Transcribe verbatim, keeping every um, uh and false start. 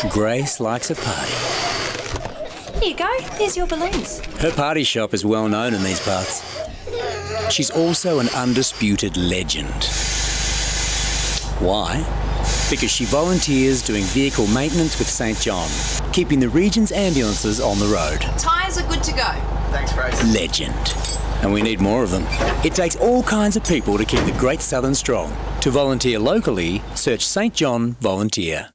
Grace likes a party. Here you go, there's your balloons. Her party shop is well known in these parts. She's also an undisputed legend. Why? Because she volunteers doing vehicle maintenance with Saint John, keeping the region's ambulances on the road. Tyres are good to go. Thanks, Grace. Legend. And we need more of them. It takes all kinds of people to keep the Great Southern strong. To volunteer locally, search Saint John Volunteer.